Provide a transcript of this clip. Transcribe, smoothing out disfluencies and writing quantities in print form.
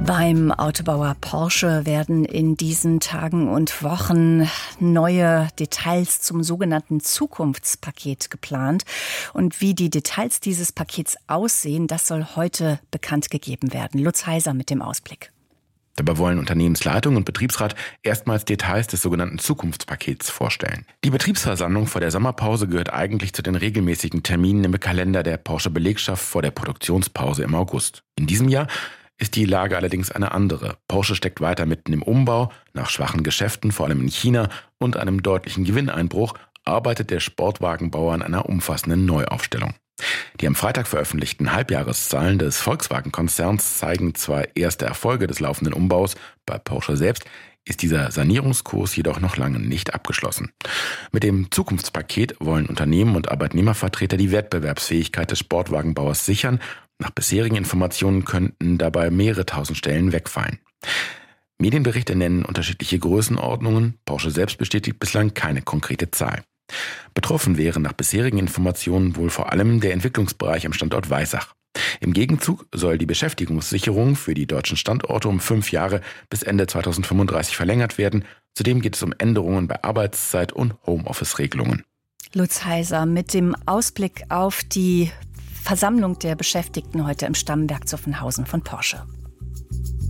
Beim Autobauer Porsche werden in diesen Tagen und Wochen neue Details zum sogenannten Zukunftspaket geplant. Und wie die Details dieses Pakets aussehen, das soll heute bekannt gegeben werden. Lutz Heiser mit dem Ausblick. Dabei wollen Unternehmensleitung und Betriebsrat erstmals Details des sogenannten Zukunftspakets vorstellen. Die Betriebsversammlung vor der Sommerpause gehört eigentlich zu den regelmäßigen Terminen im Kalender der Porsche-Belegschaft vor der Produktionspause im August. In diesem Jahr ist die Lage allerdings eine andere. Porsche steckt weiter mitten im Umbau. Nach schwachen Geschäften, vor allem in China, und einem deutlichen Gewinneinbruch arbeitet der Sportwagenbauer an einer umfassenden Neuaufstellung. Die am Freitag veröffentlichten Halbjahreszahlen des Volkswagen-Konzerns zeigen zwar erste Erfolge des laufenden Umbaus, bei Porsche selbst ist dieser Sanierungskurs jedoch noch lange nicht abgeschlossen. Mit dem Zukunftspaket wollen Unternehmen und Arbeitnehmervertreter die Wettbewerbsfähigkeit des Sportwagenbauers sichern. Nach bisherigen Informationen könnten dabei mehrere tausend Stellen wegfallen. Medienberichte nennen unterschiedliche Größenordnungen. Porsche selbst bestätigt bislang keine konkrete Zahl. Betroffen wäre nach bisherigen Informationen wohl vor allem der Entwicklungsbereich am Standort Weissach. Im Gegenzug soll die Beschäftigungssicherung für die deutschen Standorte um 5 Jahre bis Ende 2035 verlängert werden. Zudem geht es um Änderungen bei Arbeitszeit und Homeoffice-Regelungen. Lutz Heiser mit dem Ausblick auf die Versammlung der Beschäftigten heute im Stammwerk Zuffenhausen von Porsche.